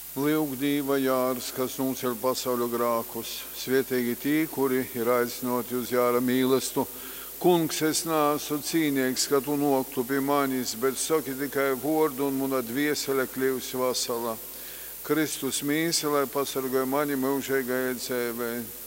Lūgdīva Jārs, kas nuceļ pasaulio grākus, svietīgi tī, kuri ir aicināti uz Jāra mīlestību. Kungs, es neesmu cīnieks, ka tu noktu pie manis, bet saki tikai vārdu un mana dviesele kļūs vesela. Kristus mīsi, lai pasargāja mani mūžīgajai dzīvei.